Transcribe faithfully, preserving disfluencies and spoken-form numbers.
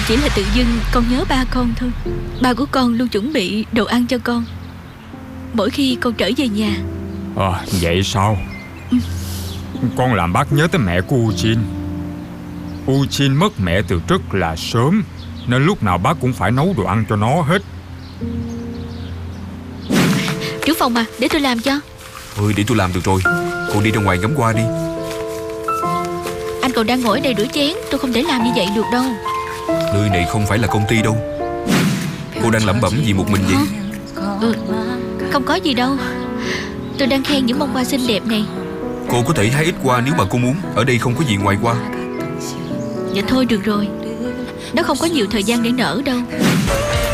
Chỉ là tự dưng con nhớ ba con thôi. Ba của con luôn chuẩn bị đồ ăn cho con mỗi khi con trở về nhà. À, vậy sao? Ừ. Con làm bác nhớ tới mẹ của Eugene. Eugene mất mẹ từ rất là sớm, nên lúc nào bác cũng phải nấu đồ ăn cho nó hết. Trưởng phòng mà, để tôi làm cho. Ơi, để tôi làm được rồi. Cô đi ra ngoài ngắm qua đi. Anh còn đang ngồi ở đây rửa chén, tôi không thể làm như vậy được đâu. Nơi này không phải là công ty đâu. Cô đang lẩm bẩm gì một mình vậy? Ừ, không có gì đâu. Tôi đang khen những bông hoa xinh đẹp này. Cô có thể hái ít hoa nếu mà cô muốn. Ở đây không có gì ngoài hoa. Dạ thôi được rồi, nó không có nhiều thời gian để nở đâu.